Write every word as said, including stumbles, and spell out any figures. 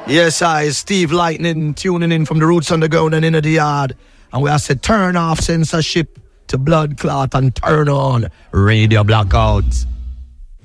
Yes, I, Steve Lightning, tuning in from the Roots Underground and Inna the Yard. And we have said turn off censorship to blood clot and turn on Radio Blackout.